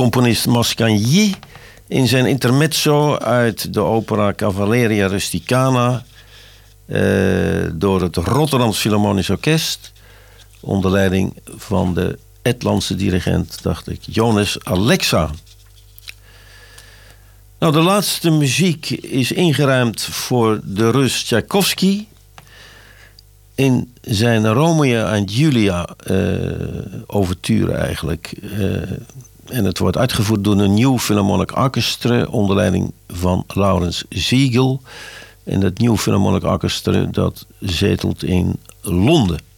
componist Mascagni in zijn intermezzo uit de opera Cavalleria Rusticana door het Rotterdams Philharmonisch Orkest onder leiding van de Estlandse dirigent, dacht ik, Jonas Alexa. Nou, de laatste muziek is ingeruimd voor de Rus Tchaikovsky in zijn Romeo en Julia ouverture eigenlijk. En het wordt uitgevoerd door een New Philharmonic Orchestra onder leiding van Laurens Ziegel. En dat New Philharmonic Orchestra dat zetelt in Londen.